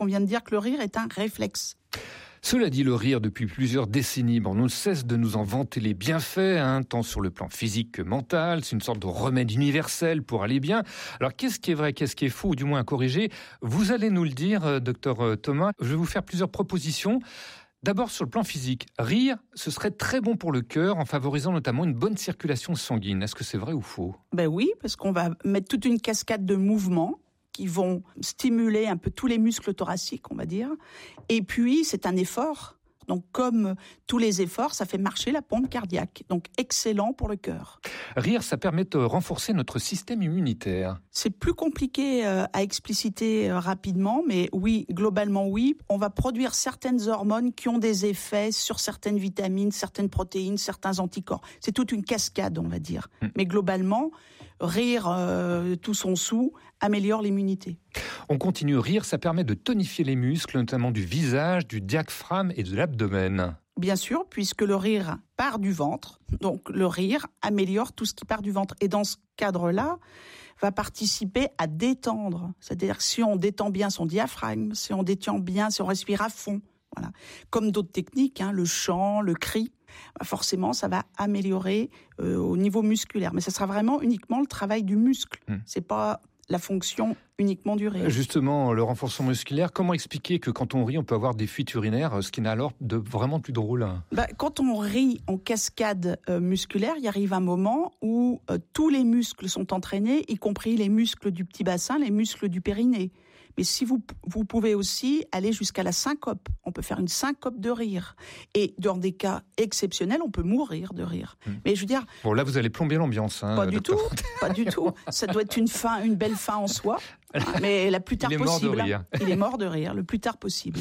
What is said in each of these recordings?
qu'on vient de dire que le rire est un réflexe. Cela dit, le rire, depuis plusieurs décennies, on ne cesse de nous en vanter les bienfaits, tant sur le plan physique que mental. C'est une sorte de remède universel pour aller bien. Alors, qu'est-ce qui est vrai, qu'est-ce qui est faux, ou du moins à corriger? Vous allez nous le dire, docteur Thomas. Je vais vous faire plusieurs propositions. D'abord, sur le plan physique, rire, ce serait très bon pour le cœur, en favorisant notamment une bonne circulation sanguine. Est-ce que c'est vrai ou faux? Ben oui, parce qu'on va mettre toute une cascade de mouvements qui vont stimuler un peu tous les muscles thoraciques, on va dire. Et puis, c'est un effort. Donc, comme tous les efforts, ça fait marcher la pompe cardiaque. Donc, excellent pour le cœur. Rire, ça permet de renforcer notre système immunitaire. C'est plus compliqué à expliciter rapidement, mais oui, globalement oui. On va produire certaines hormones qui ont des effets sur certaines vitamines, certaines protéines, certains anticorps. C'est toute une cascade, on va dire. Mais globalement, rire tout son sou améliore l'immunité. On continue, rire, ça permet de tonifier les muscles, notamment du visage, du diaphragme et de l'abdomen. Bien sûr, puisque le rire part du ventre. Donc le rire améliore tout ce qui part du ventre. Et dans ce cadre-là, va participer à détendre. C'est-à-dire que si on détend bien son diaphragme, si on détend bien, si on respire à fond, voilà. Comme d'autres techniques, le chant, le cri, forcément ça va améliorer au niveau musculaire. Mais ça sera vraiment uniquement le travail du muscle. C'est pas la fonction uniquement du rire. Justement, le renforcement musculaire, comment expliquer que quand on rit, on peut avoir des fuites urinaires, ce qui n'a alors de vraiment plus drôle? Quand on rit en cascade musculaire, il arrive un moment où tous les muscles sont entraînés, y compris les muscles du petit bassin, les muscles du périnée. Mais si vous pouvez aussi aller jusqu'à la syncope. On peut faire une syncope de rire. Et dans des cas exceptionnels, on peut mourir de rire. Mais je veux dire... Bon, là, vous allez plomber l'ambiance. Pas du tout. Pas du tout. Ça doit être une belle fin en soi. Mais la plus tard possible. Il est mort de rire, le plus tard possible.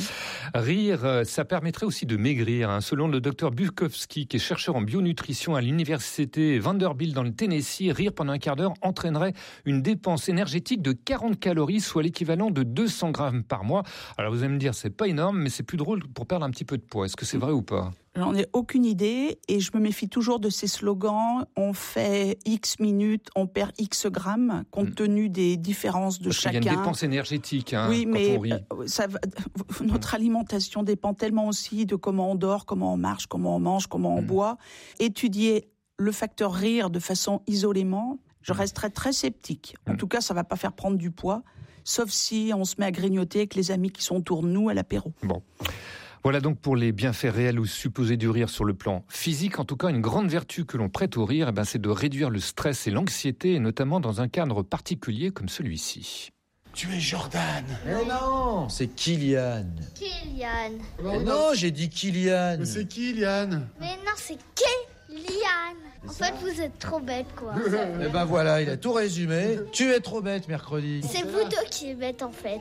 Rire, ça permettrait aussi de maigrir. Selon le docteur Bukowski, qui est chercheur en bionutrition à l'université Vanderbilt dans le Tennessee, rire pendant un quart d'heure entraînerait une dépense énergétique de 40 calories, soit l'équivalent de 200 grammes par mois. Alors vous allez me dire, c'est pas énorme, mais c'est plus drôle pour perdre un petit peu de poids. Est-ce que c'est vrai ou pas? J'en ai aucune idée et je me méfie toujours de ces slogans. On fait X minutes, on perd X grammes, compte tenu des différences de chacun. Il y a une dépense énergétique oui, quand mais on rit. Notre alimentation dépend tellement aussi de comment on dort, comment on marche, comment on mange, comment on boit. Étudier le facteur rire de façon isolément, je resterai très sceptique. En tout cas, ça va pas faire prendre du poids, sauf si on se met à grignoter avec les amis qui sont autour de nous à l'apéro. Bon. Voilà donc pour les bienfaits réels ou supposés du rire sur le plan physique. En tout cas, une grande vertu que l'on prête au rire, c'est de réduire le stress et l'anxiété, et notamment dans un cadre particulier comme celui-ci. Tu es Jordan. Mais non, c'est Kylian. Kylian. Mais non, j'ai dit Kylian. Mais c'est Kylian. Mais non, c'est Kylian. En fait, vous êtes trop bête, quoi. Et ben voilà, il a tout résumé. Tu es trop bête, mercredi. C'est vous deux qui êtes bêtes, en fait.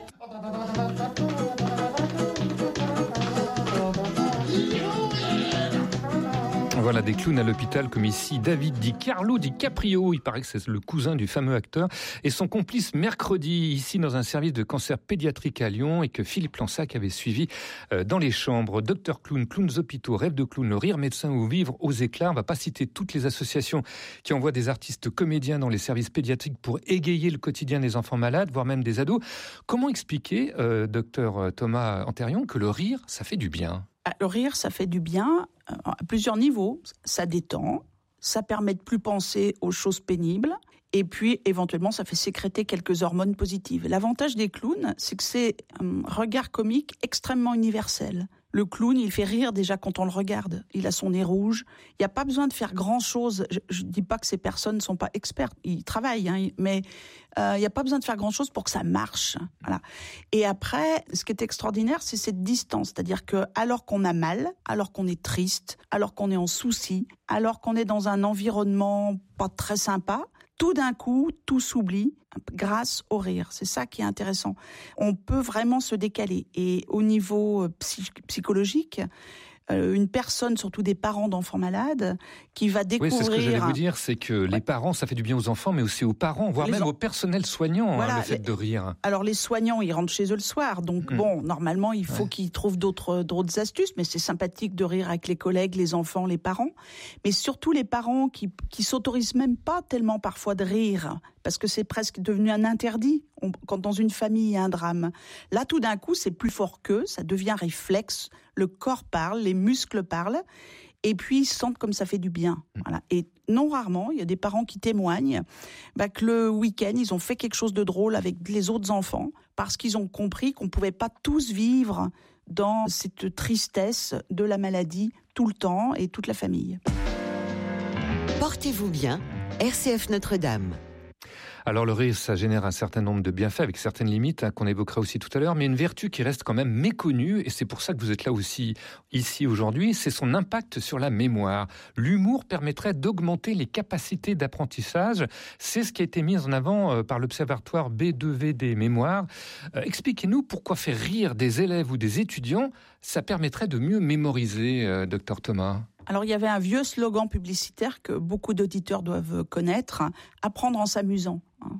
Voilà, des clowns à l'hôpital comme ici David Carlo DiCaprio, il paraît que c'est le cousin du fameux acteur, et son complice mercredi ici dans un service de cancer pédiatrique à Lyon et que Philippe Lansac avait suivi dans les chambres. Docteur Clown, Clowns Hôpitaux, Rêve de Clown, Le Rire Médecin ou Vivre aux éclats. On va pas citer toutes les associations qui envoient des artistes comédiens dans les services pédiatriques pour égayer le quotidien des enfants malades, voire même des ados. Comment expliquer, docteur Thomas Antérion, que le rire, ça fait du bien? Le rire, ça fait du bien à plusieurs niveaux. Ça détend, ça permet de plus penser aux choses pénibles, et puis éventuellement, ça fait sécréter quelques hormones positives. L'avantage des clowns, c'est que c'est un regard comique extrêmement universel. Le clown, il fait rire déjà quand on le regarde. Il a son nez rouge. Il n'y a pas besoin de faire grand-chose. Je dis pas que ces personnes ne sont pas expertes. Ils travaillent, mais il n'y a pas besoin de faire grand-chose pour que ça marche. Voilà. Et après, ce qui est extraordinaire, c'est cette distance. C'est-à-dire que alors qu'on a mal, alors qu'on est triste, alors qu'on est en souci, alors qu'on est dans un environnement pas très sympa, tout d'un coup, tout s'oublie grâce au rire. C'est ça qui est intéressant. On peut vraiment se décaler. Et au niveau psychologique, une personne, surtout des parents d'enfants malades, qui va découvrir... Oui, c'est ce que j'allais vous dire, c'est que les parents, ça fait du bien aux enfants, mais aussi aux parents, voire même au personnel soignant, voilà, le fait de rire. Alors les soignants, ils rentrent chez eux le soir, donc normalement, il faut qu'ils trouvent d'autres astuces, mais c'est sympathique de rire avec les collègues, les enfants, les parents, mais surtout les parents qui s'autorisent même pas tellement parfois de rire, parce que c'est presque devenu un interdit quand dans une famille il y a un drame. Là, tout d'un coup, c'est plus fort qu'eux, ça devient réflexe, le corps parle, les muscles parlent, et puis ils sentent comme ça fait du bien. Voilà. Et non rarement, il y a des parents qui témoignent que le week-end, ils ont fait quelque chose de drôle avec les autres enfants, parce qu'ils ont compris qu'on ne pouvait pas tous vivre dans cette tristesse de la maladie tout le temps et toute la famille. Portez-vous bien, RCF Notre-Dame. Alors le rire, ça génère un certain nombre de bienfaits avec certaines limites qu'on évoquera aussi tout à l'heure, mais une vertu qui reste quand même méconnue, et c'est pour ça que vous êtes là aussi ici aujourd'hui, c'est son impact sur la mémoire. L'humour permettrait d'augmenter les capacités d'apprentissage. C'est ce qui a été mis en avant par l'Observatoire B2V des mémoires. Expliquez-nous pourquoi faire rire des élèves ou des étudiants, ça permettrait de mieux mémoriser, Dr Thomas. Alors, il y avait un vieux slogan publicitaire que beaucoup d'auditeurs doivent connaître, apprendre en s'amusant.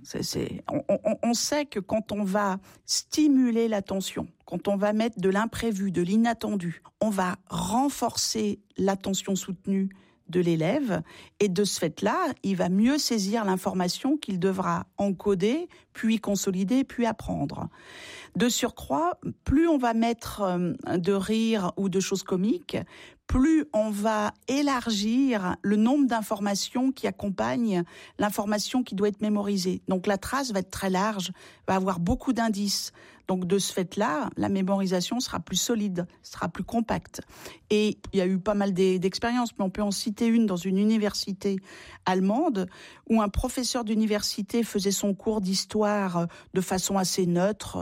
On sait que quand on va stimuler l'attention, quand on va mettre de l'imprévu, de l'inattendu, on va renforcer l'attention soutenue de l'élève, et de ce fait-là, il va mieux saisir l'information qu'il devra encoder, puis consolider, puis apprendre. De surcroît, plus on va mettre de rire ou de choses comiques, plus on va élargir le nombre d'informations qui accompagnent l'information qui doit être mémorisée. Donc la trace va être très large, va avoir beaucoup d'indices. Donc de ce fait-là, la mémorisation sera plus solide, sera plus compacte. Et il y a eu pas mal d'expériences, mais on peut en citer une dans une université allemande où un professeur d'université faisait son cours d'histoire de façon assez neutre,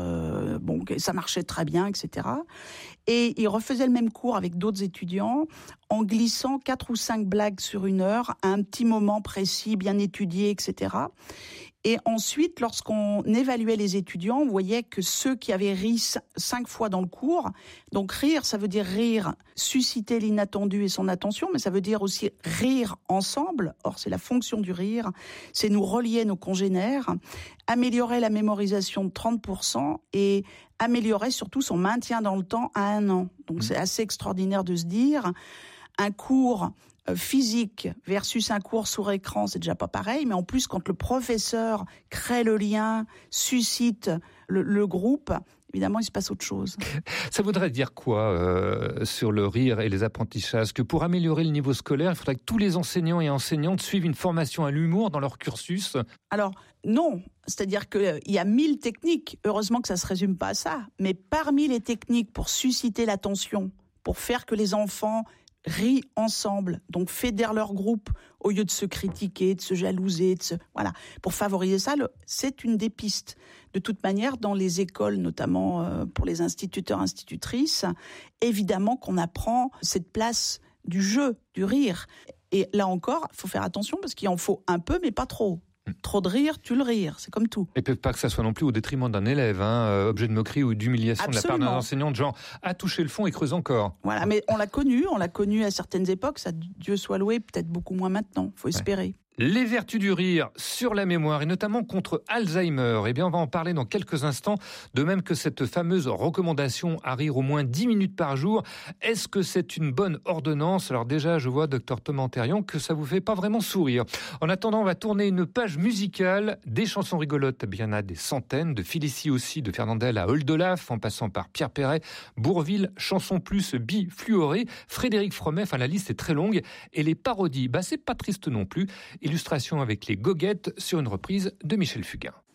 ça marchait très bien, etc. Et il refaisait le même cours avec d'autres étudiants en glissant 4 ou 5 blagues sur une heure à un petit moment précis, bien étudié, etc. Et ensuite, lorsqu'on évaluait les étudiants, on voyait que ceux qui avaient ri 5 fois dans le cours, donc rire, ça veut dire rire, susciter l'inattendu et son attention, mais ça veut dire aussi rire ensemble. Or, c'est la fonction du rire, c'est nous relier nos congénères, améliorer la mémorisation de 30% et améliorer surtout son maintien dans le temps à 1 an. Donc, c'est assez extraordinaire de se dire, un cours physique versus un cours sur écran, c'est déjà pas pareil, mais en plus, quand le professeur crée le lien, suscite le groupe, évidemment, il se passe autre chose. Ça voudrait dire quoi sur le rire et les apprentissages? Que pour améliorer le niveau scolaire, il faudrait que tous les enseignants et enseignantes suivent une formation à l'humour dans leur cursus? Alors, non. C'est-à-dire qu'il y a 1000 techniques. Heureusement que ça ne se résume pas à ça. Mais parmi les techniques pour susciter l'attention, pour faire que les enfants rient ensemble, donc fédèrent leur groupe au lieu de se critiquer, de se jalouser, voilà. Pour favoriser ça, c'est une des pistes. De toute manière, dans les écoles, notamment pour les instituteurs, institutrices, évidemment qu'on apprend cette place du jeu, du rire. Et là encore, il faut faire attention parce qu'il en faut un peu, mais pas trop. Trop de rire, tu le rire, c'est comme tout. Et peut pas que ça soit non plus au détriment d'un élève, objet de moquerie ou d'humiliation. Absolument. De la part d'un enseignant, de genre à toucher le fond et creuse encore. Voilà, mais on l'a connu à certaines époques, ça, Dieu soit loué, peut-être beaucoup moins maintenant, faut espérer. Les vertus du rire sur la mémoire et notamment contre Alzheimer. Eh bien, on va en parler dans quelques instants. De même que cette fameuse recommandation à rire au moins 10 minutes par jour. Est-ce que c'est une bonne ordonnance? Alors déjà, je vois, Dr Thomas Antérion, que ça vous fait pas vraiment sourire. En attendant, on va tourner une page musicale. Des chansons rigolotes, il y en a des centaines. De Félicie aussi, de Fernandel à Oldelaf, en passant par Pierre Perret, Bourvil, Chanson Plus, Bifluoré, Frédéric Fromet. Enfin, la liste est très longue. Et les parodies, c'est pas triste non plus. Illustration avec les goguettes sur une reprise de Michel Fugain.